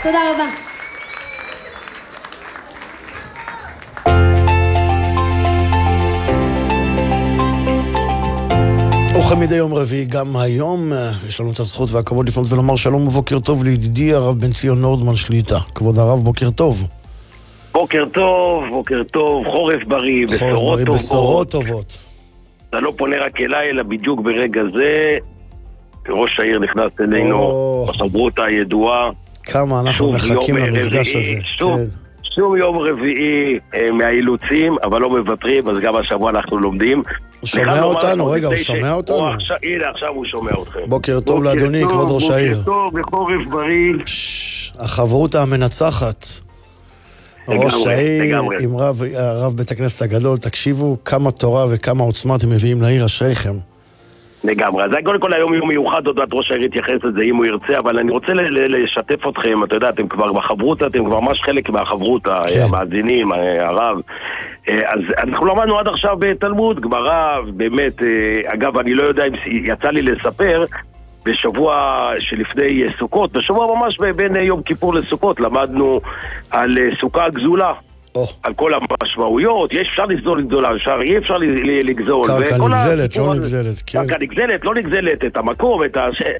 תודה רבה. וכמדי יום רביעי, גם היום יש לנו את הזכות והכבוד לפנות ולומר שלום ובוקר טוב לידידי הרב בן ציון נורדמן שליטה. כבוד הרב, בוקר טוב. בוקר טוב, בוקר טוב, חורף בריא, בשורות טובות. אתה לא פונה רק אליי, אלא בדיוק ברגע זה ראש העיר נכנס אלינו בחברותה הידועה. כמה אנחנו מחכים למפגש הזה. שום יום רביעי מהאילוצים, אבל לא מבטרים, אז גם השבוע אנחנו לומדים. הוא שומע אותנו, רגע, הוא שומע אותנו? הנה, עכשיו הוא שומע אתכם. בוקר טוב לאדוני, כבוד ראש העיר. בוקר טוב, בחורף בריא. החברותה המנצחת. ראש העיר עם הרב בית הכנסת הגדול, תקשיבו כמה תורה וכמה עוצמה אתם מביאים לעיר, אשריכם. לגמרי, אז קודם כל היום יום מיוחד, עוד ראש העיר יתייחס לזה אם הוא ירצה, אבל אני רוצה לשתף אתכם, אתה יודע, אתם כבר בחברות, אתם כבר ממש חלק מהחברות, המאזינים, הרב. אז אנחנו למדנו עד עכשיו בתלמוד, גמרא, באמת, אגב, אני לא יודע אם יצא לי לספר, בשבוע שלפני סוכות, בשבוע ממש בין יום כיפור לסוכות, למדנו על סוכה גזולה. על כל המשמעויות, אפשר לגזול גדולה, אי אפשר לגזול. קרקע נגזלת, לא נגזלת. קרקע נגזלת, לא נגזלת, את המקום,